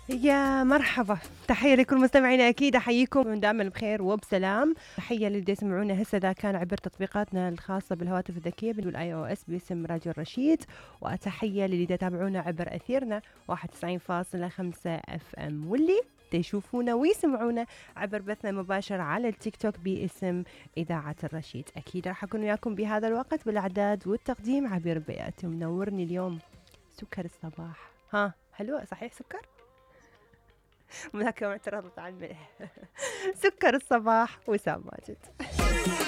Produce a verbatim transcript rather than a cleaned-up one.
يا مرحبا، تحية لكل مستمعينا، أكيد أحييكم دائما بخير وبسلام. تحية للي يسمعونا هسه إذا كان عبر تطبيقاتنا الخاصة بالهواتف الذكية بالاي او اس باسم راديو الرشيد، وتحية للي يتابعونا عبر أثيرنا واحد وتسعين فاصلة خمسة اف ام، واللي تشوفونا ويسمعونا عبر بثنا مباشر على التيك توك باسم إذاعة الرشيد. أكيد راح أكون وياكم بهذا الوقت بالإعداد والتقديم عبير بيات. منورني اليوم سكر الصباح. ها حلوة صحيح سكر؟ مذاكرة اعتراض عن سكر الصباح وسام ماجد.